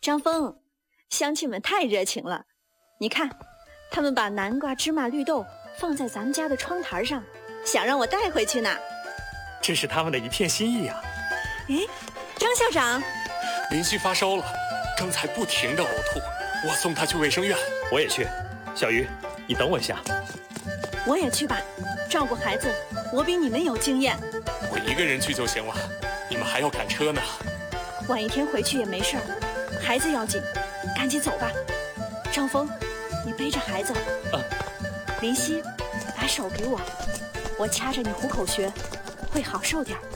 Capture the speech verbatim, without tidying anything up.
张峰，乡亲们太热情了，你看，他们把南瓜、芝麻、绿豆放在咱们家的窗台上，想让我带回去呢。 这是他们的一片心意啊。 哎，张校长， 林夕发烧了，刚才不停地呕吐，我送他去卫生院。 我也去。小鱼，你等我一下。 我也去吧，照顾孩子，我比你们有经验。 我一个人去就行了，你们还要赶车呢。 晚一天回去也没事儿，孩子要紧，赶紧走吧。张峰，你背着孩子。 嗯。 林夕，把手给我，我掐着你虎口穴，会好受点儿。